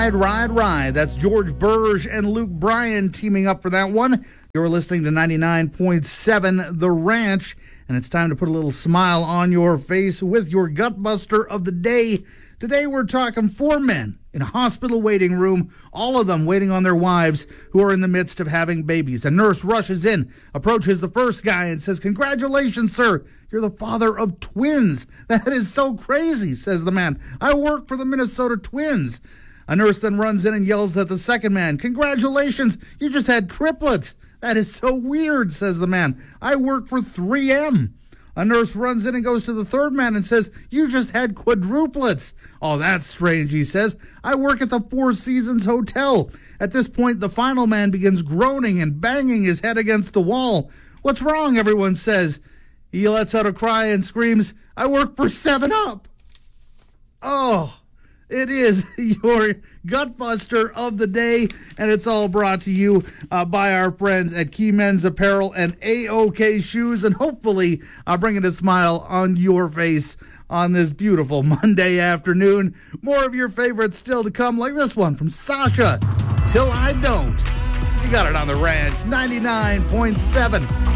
Ride, Ride, Ride. That's George Burge and Luke Bryan teaming up for that one. You're listening to 99.7 The Ranch, and it's time to put a little smile on your face with your Gutbuster of the day. Today we're talking 4 men in a hospital waiting room, all of them waiting on their wives who are in the midst of having babies. A nurse rushes in, approaches the first guy and says, "Congratulations, sir. You're the father of twins." "That is so crazy," says the man. "I work for the Minnesota Twins." A nurse then runs in and yells at the second man, "Congratulations, you just had triplets." "That is so weird," says the man. "I work for 3M. A nurse runs in and goes to the third man and says, "You just had quadruplets." "Oh, that's strange," he says. "I work at the Four Seasons Hotel." At this point, the final man begins groaning and banging his head against the wall. "What's wrong?" everyone says. He lets out a cry and screams, "I work for 7-Up." Oh, it is your Gutbuster of the day, and it's all brought to you by our friends at Key Men's Apparel and A-OK Shoes, and hopefully bringing a smile on your face on this beautiful Monday afternoon. More of your favorites still to come, like this one from Sasha, "Till I Don't." You got it on the Ranch, 99.7